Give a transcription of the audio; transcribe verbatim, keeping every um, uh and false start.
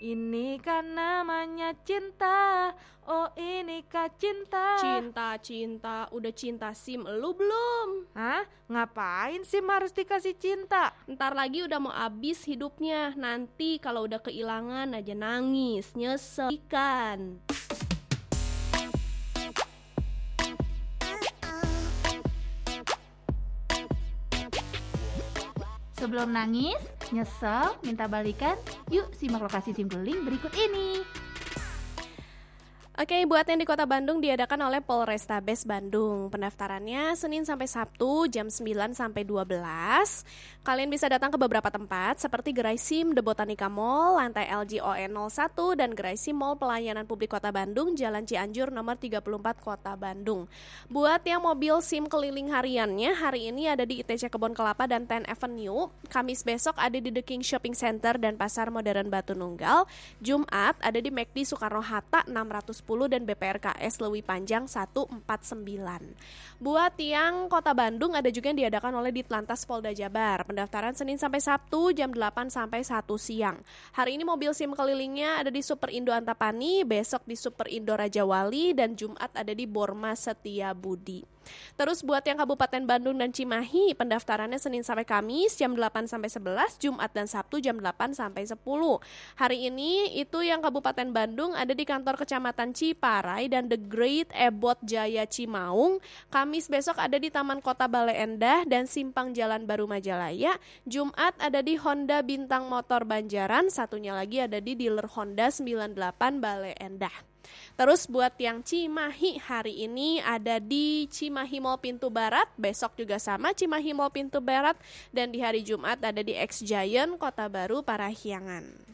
Ini kan namanya cinta. Oh ini kah cinta? Cinta, cinta, udah cinta SIM elu belum? Hah? Ngapain SIM harus dikasih cinta? Ntar lagi udah mau habis hidupnya. Nanti kalau udah kehilangan aja nangis, nyesel kan. Sebelum nangis, nyesel, minta balikan, yuk simak lokasi SimKeliling berikut ini. Oke, buat yang di Kota Bandung diadakan oleh Polrestabes Bandung. Pendaftarannya Senin sampai Sabtu jam sembilan sampai dua belas. Kalian bisa datang ke beberapa tempat seperti Gerai SIM The Botanica Mall, lantai L G O N nol satu dan Gerai SIM Mall Pelayanan Publik Kota Bandung, Jalan Cianjur nomor tiga puluh empat Kota Bandung. Buat yang mobil SIM keliling hariannya, hari ini ada di I T C Kebon Kelapa dan ten Avenue. Kamis besok ada di The King Shopping Center dan Pasar Modern Batu Nunggal. Jumat ada di McD Soekarno-Hatta enam ratus sepuluh dan B P R K S Lewi Panjang seratus empat puluh sembilan. Buat yang Kota Bandung ada juga yang diadakan oleh Ditlantas Polda Jabar. Pendaftaran Senin sampai Sabtu jam delapan sampai satu siang. Hari ini mobil SIM kelilingnya ada di Super Indo Antapani, besok di Super Indo Raja Wali, dan Jumat ada di Borma Setia Budi. Terus buat yang Kabupaten Bandung dan Cimahi, pendaftarannya Senin sampai Kamis jam delapan sampai sebelas, Jumat dan Sabtu jam delapan sampai sepuluh. Hari ini itu yang Kabupaten Bandung ada di kantor Kecamatan Ciparai dan The Great Ebot Jaya Cimaung. Kamis besok ada di Taman Kota Bale Endah dan Simpang Jalan Baru Majalaya. Jumat ada di Honda Bintang Motor Banjaran, satunya lagi ada di dealer Honda sembilan puluh delapan Bale Endah. Terus buat yang Cimahi, hari ini ada di Cimahi Mall Pintu Barat, besok juga sama Cimahi Mall Pintu Barat, dan di hari Jumat ada di X Giant Kota Baru Parahyangan.